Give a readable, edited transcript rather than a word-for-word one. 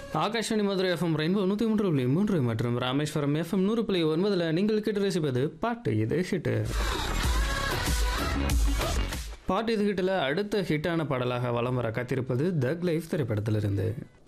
Akashvani Madurai FM rainbow 103.3 மற்றும் Rameswaram FM 100.9 நீங்கள் கேட்டு ரசிப்பது பாட்டு இது ஹிட்டு. பாட்டு இது ஹிட்டில் அடுத்த ஹிட்டான பாடலாக வலம் வர காத்திருப்பது தக் லைஃப் திரைப்படத்திலிருந்து.